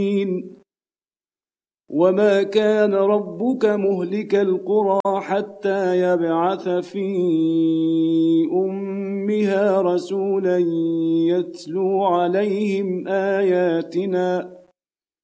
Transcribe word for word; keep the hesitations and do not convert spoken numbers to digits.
وما كان ربك مهلك القرى حتى يبعث في أمها رسولا يتلو عليهم آياتنا